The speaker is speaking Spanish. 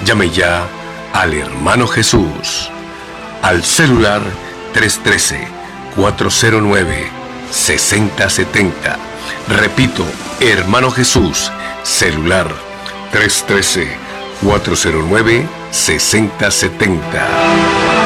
Llame ya al Hermano Jesús al celular 313-409-6070. Repito, Hermano Jesús, celular 313-409-6070.